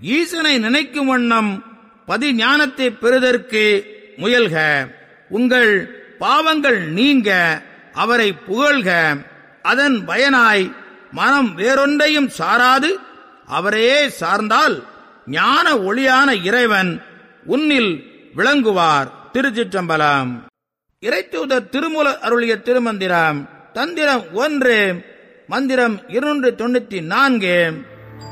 ஈசனை நினைக்கும் வண்ணம் பதிஞானத்தை பெறுதற்கு முயல்க. உங்கள் பாவங்கள் நீங்க அவரை புகழ்க. அதன் பயனாய் மனம் வேறொன்றையும் சாராது அவரையே சார்ந்தால் ஞான ஒளியான இறைவன் உன்னில் விளங்குவார். திருச்சிற்றம்பலம். இறைத்தூதர் திருமூலர் அருளிய திருமந்திரம். தந்திரம் 1, மந்திரம் 294.